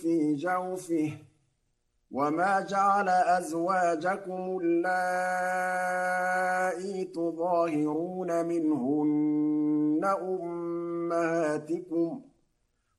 في جوفه وما جعل أزواجكم اللائي تظاهرون منهن أمهاتكم